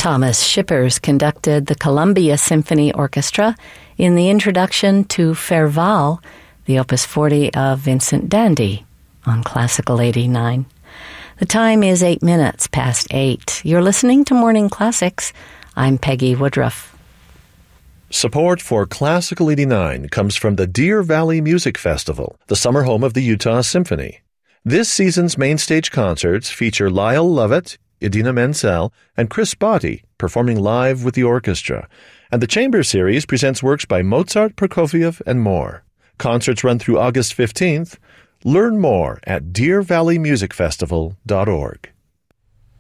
Thomas Shippers conducted the Columbia Symphony Orchestra in the introduction to Ferval, the Opus 40 of Vincent Dandy, on Classical 89. The time is 8 minutes past 8. You're listening to Morning Classics. I'm Peggy Woodruff. Support for Classical 89 comes from the Deer Valley Music Festival, the summer home of the Utah Symphony. This season's main stage concerts feature Lyle Lovett, Idina Menzel, and Chris Botti performing live with the orchestra. And the Chamber Series presents works by Mozart, Prokofiev, and more. Concerts run through August 15th. Learn more at deervalleymusicfestival.org.